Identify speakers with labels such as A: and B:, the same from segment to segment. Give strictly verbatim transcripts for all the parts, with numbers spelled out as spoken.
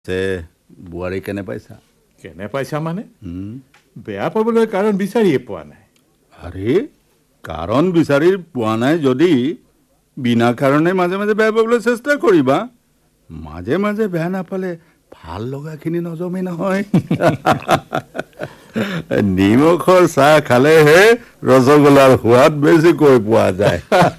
A: তে বুৱাৰী কেনে পাইছা?
B: কেনে পাইছা মানে বেয়া পাবলৈ কাৰণ বিচাৰিয়ে পোৱা নাই।
A: আৰে কাৰণ বিচাৰি পোৱা নাই যদি বিনা কাৰণে মাজে মাজে বেয়া পাবলৈ চেষ্টা কৰিবা। মাজে মাজে বেয়া নাপালে ভাল লগাখিনি নজমে নহয়। নিমখৰ চাহ খালেহে ৰসগোল্লাৰ সোৱাদ বেছিকৈ পোৱা যায়।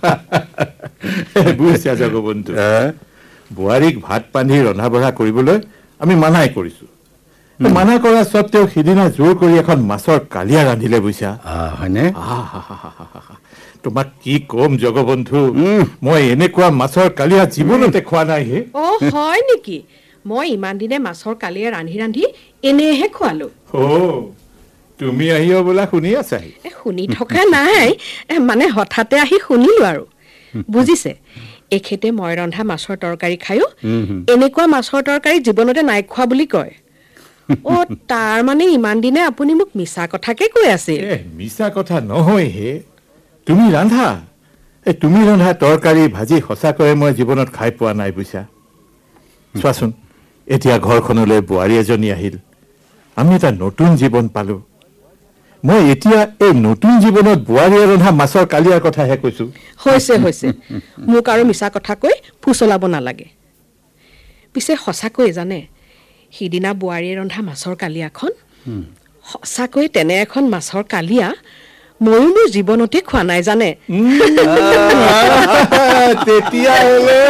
B: বুজিছা জগবন্ধু, বোৱাৰীক ভাত পানী ৰন্ধা বঢ়া কৰিবলৈ আমি মানাই কৰিছো। মানা কৰা স্বত্তেও সিদিনা জোৰ কৰি এখন মাছৰ কালিয়া ৰান্ধিলে বুজিছা।
A: হয়নে?
B: তোমাক কি কম জগবন্ধু, মই এনেকুৱা মাছৰ কালিয়া জীৱনতে খোৱা নাই হে।
C: অ হয় নেকি? মই ইমান দিনে মাছৰ কালিয়া ৰান্ধি ৰান্ধি এনেহে খোৱালো।
B: অ তুমি আহিও বোলা শুনি আছা?
C: শুনি থকা নাই, মানে হঠাতে আহি শুনিলো আৰু। বুজিছে, এখেতে মই ৰন্ধা মাছৰ তৰকাৰী খায়ো এনেকুৱা মাছৰ তৰকাৰী জীৱনতে নাই খোৱা বুলি কয়। অ তাৰ মানে ইমান দিনে আপুনি মোক মিছা কথাকে কৈ আছিল।
B: এ মিছা কথা নহয় হে, তুমি ৰান্ধা এই তুমি ৰন্ধা তৰকাৰী ভাজি সঁচাকৈয়ে মই জীৱনত খাই পোৱা নাই বুজিছা। চোৱাচোন, এতিয়া ঘৰখনলৈ বোৱাৰী এজনী আহিল, আমি এটা নতুন জীৱন পালো। মই এতিয়া এই নতুন জীৱনত বোৱাৰীয়ে ৰন্ধা মাছৰ কালিয়াৰ কথাহে কৈছো।
C: হৈছে হৈছে, মোক আৰু মিছা কথা কৈ ফুচলাব নালাগে। পিছে সঁচাকৈ জানে, সিদিনা বোৱাৰীয়ে ৰন্ধা মাছৰ কালিয়াখন সঁচাকৈ তেনে এখন মাছৰ কালিয়া ময়ো মোৰ জীৱনতে খোৱা নাই জানে।
B: তেতিয়াহ'লে